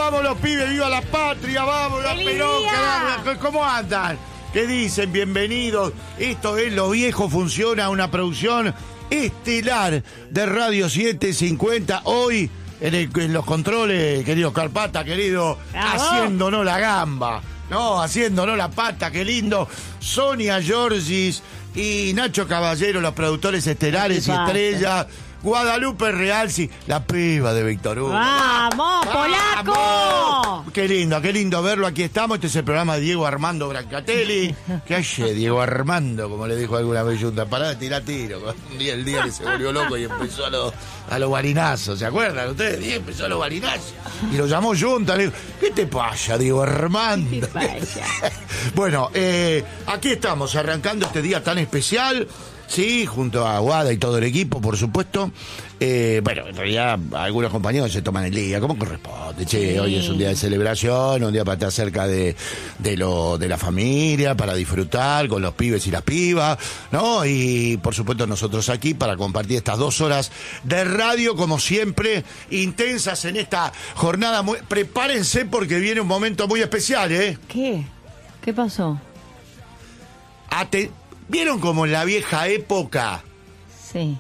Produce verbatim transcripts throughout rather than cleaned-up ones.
vamos los pibes, viva la patria, vamos la pelota, ¿cómo andan? ¿Qué dicen? Bienvenidos. Esto es Lo Viejo Funciona, una producción estelar de Radio setecientos cincuenta. Hoy en, el, en los controles, querido Carpata, querido, ¡bravo! Haciéndonos la gamba, no, haciéndonos la pata, qué lindo. Sonia Giorgis y Nacho Caballero, los productores estelares y estrellas. Guadalupe Real, sí, la piba de Víctor Hugo. ¡Vamos, polaco! ¡Vamos! Qué lindo, qué lindo verlo. Aquí estamos. Este es el programa de Diego Armando Brancatelli. ¿Qué hace Diego Armando? Como le dijo alguna vez Junta, pará de tirar tiro. Un día el día que se volvió loco y empezó a los a los barinazos. ¿Se acuerdan ustedes? Y empezó a los barinazos. Y lo llamó Junta. Le dijo, ¿qué te pasa, Diego Armando? ¿Qué te pasa? Bueno, eh, aquí estamos arrancando este día tan especial. Sí, junto a Guada y todo el equipo, por supuesto. Eh, bueno, en realidad algunos compañeros se toman el día, como corresponde. Che, sí. Hoy es un día de celebración, un día para estar cerca de, de, lo, de la familia, para disfrutar con los pibes y las pibas, ¿no? Y por supuesto nosotros aquí para compartir estas dos horas de radio, como siempre, intensas en esta jornada. Muy... Prepárense porque viene un momento muy especial, ¿eh? ¿Qué? ¿Qué pasó? Ate... ¿Vieron como en la vieja época? Sí.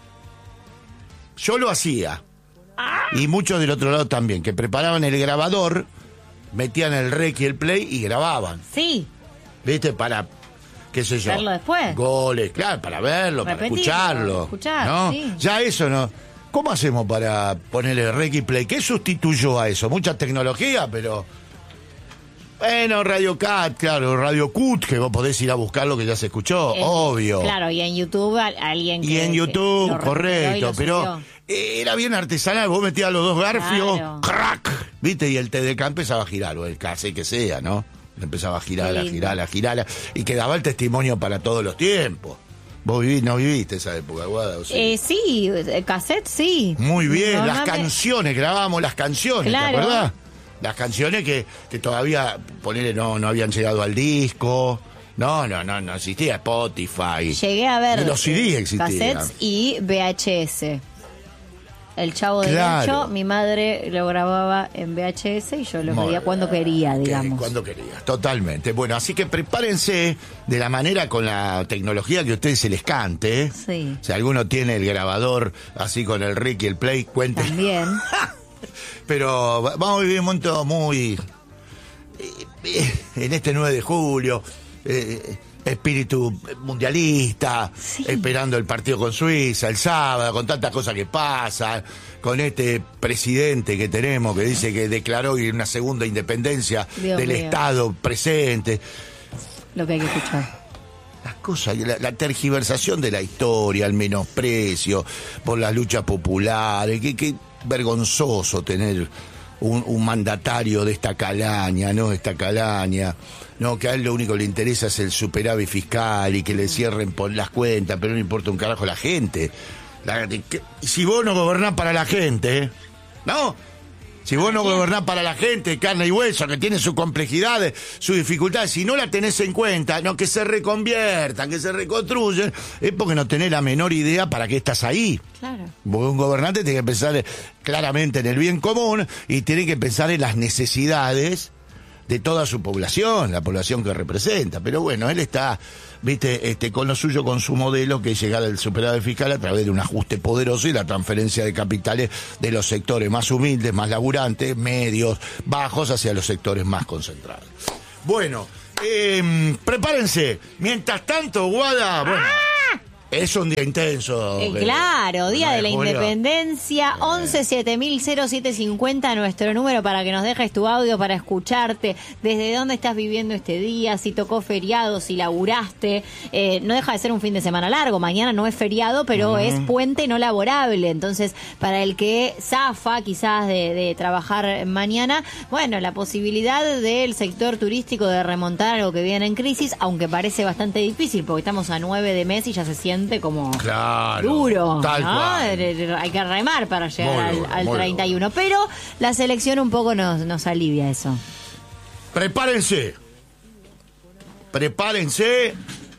Yo lo hacía. Y muchos del otro lado también, que preparaban el grabador, metían el rec y el play y grababan. Sí. ¿Viste? Para, qué sé yo. Verlo después. Goles, claro, para verlo, Repetir, para escucharlo. Escuchar, ¿no? Sí. Ya eso no. ¿Cómo hacemos para ponerle rec y play? ¿Qué sustituyó a eso? Mucha tecnología, pero... Bueno, Radio Cat, claro, Radio Cut, que vos podés ir a buscar lo que ya se escuchó, eh, obvio. Claro, y en YouTube alguien que... Y en YouTube, que correcto, pero eh, era bien artesanal, vos metías los dos garfios, claro. Crack, ¿viste? Y el T D K empezaba a girar, o el cassette que sea, ¿no? Empezaba a girar, a girar, a girar, y quedaba el testimonio para todos los tiempos. ¿Vos vivís, no viviste esa época, Guada? ¿O sí? Eh, sí, cassette sí. Muy bien, no, las no canciones, me... grabábamos las canciones, claro. ¿te acordás? Las canciones que, que todavía, ponele, no, no habían llegado al disco. No, no, no, no existía Spotify. Llegué a ver los C D existían. Cassettes y V H S. El Chavo del claro. Ocho, mi madre lo grababa en V H S y yo lo veía cuando quería, digamos. Cuando quería, totalmente. Bueno, así que prepárense de la manera con la tecnología que a ustedes se les cante. ¿eh? Sí. Si alguno tiene el grabador así con el rec y el play, cuenten. También. Pero vamos a vivir un momento muy... en este nueve de julio, eh, espíritu mundialista, sí. Esperando el partido con Suiza el sábado, con tantas cosas que pasan, con este presidente que tenemos que dice que declaró una segunda independencia Dios del mío. Estado presente. Lo que hay que escuchar. Las cosas, la, la tergiversación de la historia, el menosprecio por las luchas populares, que... que vergonzoso tener un, un mandatario de esta calaña, ¿no? Esta calaña, ¿no? Que a él lo único que le interesa es el superávit fiscal y que le cierren por las cuentas, pero no importa un carajo la gente. La, que, si vos no gobernás para la gente, ¿no? Si vos no gobernás para la gente, carne y hueso, que tiene sus complejidades, sus dificultades, si no la tenés en cuenta, no, que se reconviertan, que se reconstruyen, es porque no tenés la menor idea para qué estás ahí. Claro. Porque un gobernante tiene que pensar claramente en el bien común y tiene que pensar en las necesidades de toda su población, la población que representa. Pero bueno, él está, viste, este, con lo suyo, con su modelo, que es llegar al superávit fiscal a través de un ajuste poderoso y la transferencia de capitales de los sectores más humildes, más laburantes, medios, bajos, hacia los sectores más concentrados. Bueno, eh, prepárense. Mientras tanto, Guada, bueno... Es un día intenso. Eh, claro, Día de la Julio. Independencia, eh. once siete mil cero siete cincuenta, nuestro número para que nos dejes tu audio para escucharte, desde dónde estás viviendo este día, si tocó feriado, si laburaste. Eh, no deja de ser un fin de semana largo, mañana no es feriado, pero uh-huh. es puente no laborable. Entonces, para el que zafa quizás de, de trabajar mañana, bueno, la posibilidad del sector turístico de remontar algo que viene en crisis, aunque parece bastante difícil, porque estamos a nueve de mes y ya se siente como claro, duro, tal ¿no? cual. Hay que remar para llegar muy al, duro, al treinta y uno, duro. Pero la selección un poco nos, nos alivia eso. Prepárense, prepárense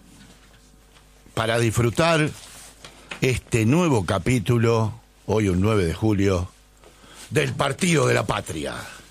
para disfrutar este nuevo capítulo, hoy un nueve de julio, del Partido de la Patria.